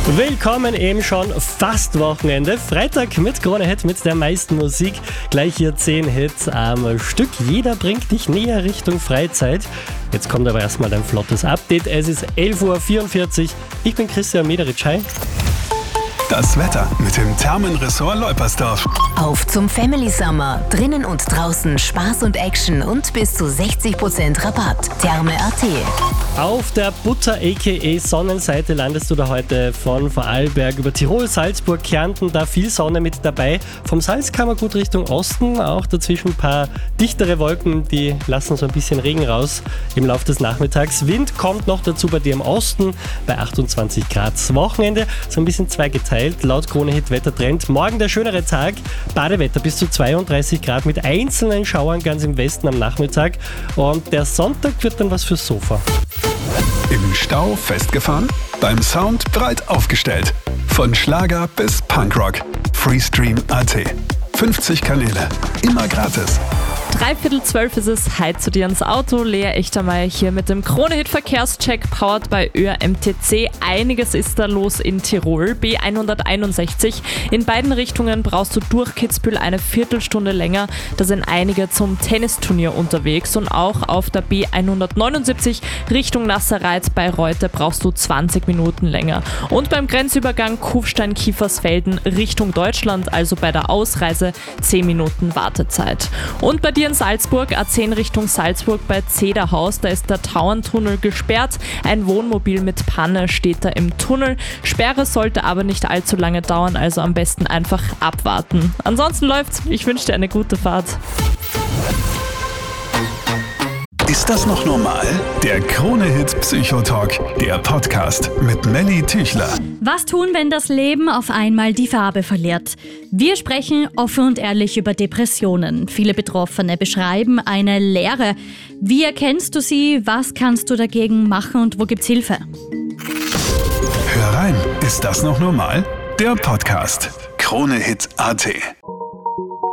Willkommen eben schon fast Wochenende. Freitag mit Krone Hit mit der meisten Musik. Gleich hier 10 Hits am Stück. Jeder bringt dich näher Richtung Freizeit. Jetzt kommt aber erstmal ein flottes Update. Es ist 11.44 Uhr. Ich bin Christian Mederitsch. Hi. Das Wetter mit dem Thermenressort Leupersdorf. Auf zum Family Summer. Drinnen und draußen Spaß und Action und bis zu 60% Rabatt. Therme.at. Auf der Butter aka Sonnenseite landest du da heute von Vorarlberg über Tirol, Salzburg, Kärnten, da viel Sonne mit dabei. Vom Salzkammergut Richtung Osten, auch dazwischen ein paar dichtere Wolken, die lassen so ein bisschen Regen raus im Laufe des Nachmittags. Wind kommt noch dazu bei dir im Osten bei 28 Grad. Das Wochenende so ein bisschen zweigeteilt, laut Krone Hit Wettertrend. Morgen der schönere Tag, Badewetter bis zu 32 Grad mit einzelnen Schauern ganz im Westen am Nachmittag. Und der Sonntag wird dann was fürs Sofa. Im Stau festgefahren? Beim Sound breit aufgestellt. Von Schlager bis Punkrock. Freestream.at. 50 Kanäle. Immer gratis. 11:45 ist es. Hi zu dir ins Auto. Lea Echtermeier hier mit dem Krone Hit Verkehrscheck powered bei ÖRMTC. Einiges ist da los in Tirol. B161. In beiden Richtungen brauchst du durch Kitzbühel eine Viertelstunde länger. Da sind einige zum Tennisturnier unterwegs. Und auch auf der B179 Richtung Nasserreit bei Reute brauchst du 20 Minuten länger. Und beim Grenzübergang Kufstein-Kiefersfelden Richtung Deutschland, also bei der Ausreise, 10 Minuten Wartezeit. Und bei dir in Salzburg, A10 Richtung Salzburg bei Zederhaus, da ist der Tauerntunnel gesperrt. Ein Wohnmobil mit Panne steht da im Tunnel. Sperre sollte aber nicht allzu lange dauern, also am besten einfach abwarten. Ansonsten läuft's. Ich wünsche dir eine gute Fahrt. Ist das noch normal? Der Krone Hit Psychotalk, der Podcast mit Melly Tüchler. Was tun, wenn das Leben auf einmal die Farbe verliert? Wir sprechen offen und ehrlich über Depressionen. Viele Betroffene beschreiben eine Leere. Wie erkennst du sie? Was kannst du dagegen machen und wo gibt's Hilfe? Hör rein, ist das noch normal? Der Podcast. Krone Hit.at.